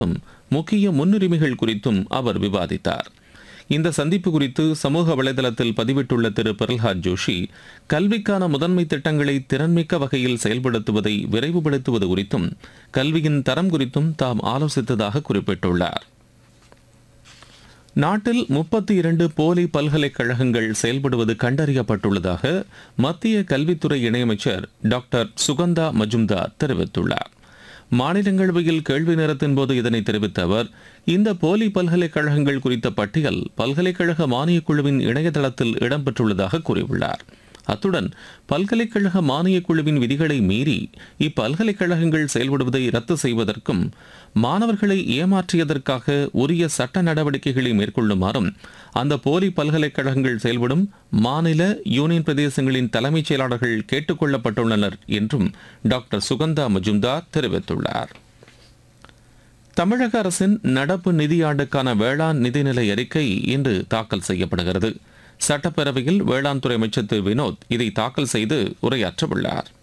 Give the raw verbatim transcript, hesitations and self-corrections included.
முக்கிய முன்னுரிமைகள் குறித்தும் அவர் விவாதித்தார். இந்த சந்திப்பு குறித்து சமூக வலைதளத்தில் பதிவிட்டுள்ள திரு பிரல்ஹாத் ஜோஷி, கல்விக்கான முதன்மை திட்டங்களை திறன்மிக்க வகையில் செயல்படுத்துவதை விரைவுபடுத்துவது குறித்தும் கல்வியின் தரம் குறித்தும் தாம் ஆலோசித்ததாக குறிப்பிட்டுள்ளார். நாட்டில் முப்பத்தி இரண்டு போலி பல்கலைக்கழகங்கள் செயல்படுவது கண்டறியப்பட்டுள்ளதாக மத்திய கல்வித்துறை இணையமைச்சர் டாக்டர் சுகந்தா மஜும்தார் தெரிவித்துள்ளார். மாநிலங்களவையில் கேள்வி நேரத்தின் போது இதனை தெரிவித்த அவர், இந்த போலி பல்கலைக்கழகங்கள் குறித்த பட்டியல் பல்கலைக்கழக மானியக் குழுவின் இணையதளத்தில் இடம்பெற்றுள்ளதாக கூறியுள்ளார். அத்துடன் பல்கலைக்கழக மானியக் குழுவின் விதிகளை மீறி இப்பல்கலைக்கழகங்கள் செயல்படுவதை ரத்து செய்வதற்கும் மாணவர்களை ஏமாற்றியதற்காக உரிய சட்ட நடவடிக்கைகளை மேற்கொள்ளுமாறும் அந்த போலி பல்கலைக்கழகங்கள் செயல்படும் மாநில யூனியன் பிரதேசங்களின் தலைமைச் செயலாளர்கள் கேட்டுக் கொள்ளப்பட்டுள்ளனர் என்றும் டாக்டர் சுகந்தா மஜும்தார் தெரிவித்துள்ளார். தமிழக அரசின் நடப்பு நிதியாண்டுக்கான வேளாண் நிதிநிலை அறிக்கை இன்று தாக்கல் செய்யப்படுகிறது. சட்டப்பேரவையில் வேளாண் துறை அமைச்சர் திரு வினோத் இதை தாக்கல் செய்து உரையாற்ற உள்ளார்.